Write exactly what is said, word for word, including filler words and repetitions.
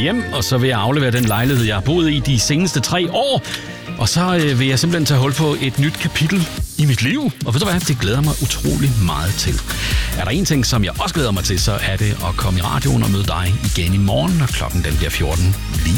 hjem, og så vil jeg aflevere den lejlighed, jeg har boet i de seneste tre år. Og så øh, vil jeg simpelthen tage hul på et nyt kapitel i mit liv. Og ved du hvad, det glæder mig utrolig meget til. Er der en ting, som jeg også glæder mig til, så er det at komme i radioen og møde dig igen i morgen, når klokken den bliver fjorten lige